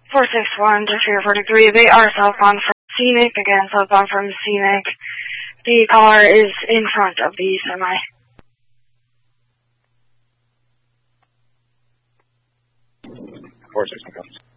461 to 343. They are southbound from Scenic. Again, southbound from Scenic. The car is in front of the semi. 461.